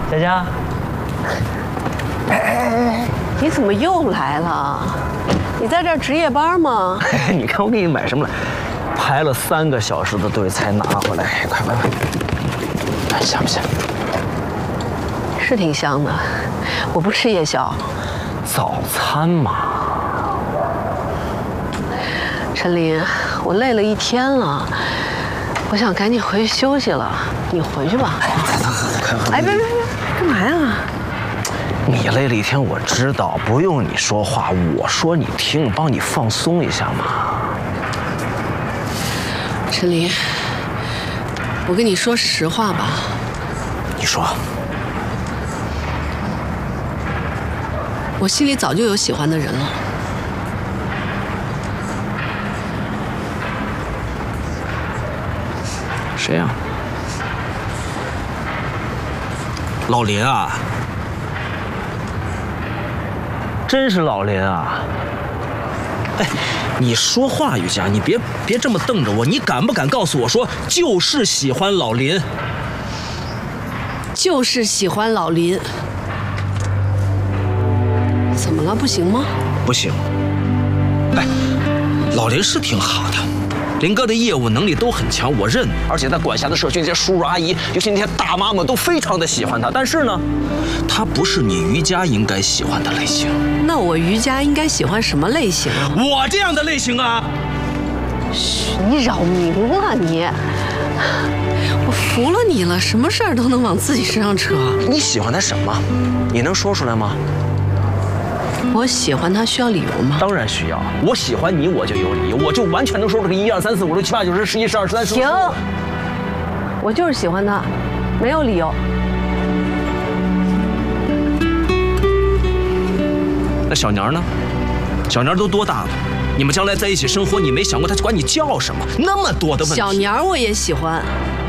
佳佳， 你怎么又来了？你在这儿值夜班吗？ 你看我给你买什么了？排了3个小时的队才拿回来，快闻闻，看香不香？ 是挺香的，我不吃夜宵。 早餐嘛。 陈林，我累了一天了，我想赶紧回去休息了。你回去吧。哎，别，干嘛呀？ 你累了一天，我知道，不用你说话，我说你听，帮你放松一下嘛。 陈林，我跟你说实话吧。 你说。 我心里早就有喜欢的人了。 谁呀？ 老林啊！ 真是老林啊！ 哎，你说话于佳，你别这么瞪着我，你敢不敢告诉我说就是喜欢老林？ 就是喜欢老林。怎么了？不行吗？ 不行。哎，老林是挺好的，林哥的业务能力都很强，我认。 而且他管辖的社区那些叔叔阿姨，尤其那些大妈们都非常的喜欢他。但是呢， 他不是你于佳应该喜欢的类型。 那我于佳应该喜欢什么类型啊？ 我这样的类型啊！ 嘘，你扰民了你！我服了你了，什么事儿都能往自己身上扯。 你喜欢他什么？你能说出来吗？ 我喜欢他需要理由吗？ 当然需要。我喜欢你，我就有理由，我就完全能说出个1、2、3、4、5、6、7、8、9、10、11、12、13、14。 停！我就是喜欢他，没有理由。 那小娘呢？小娘都多大了？你们将来在一起生活，你没想过她管你叫什么？那么多的问题。 小娘我也喜欢。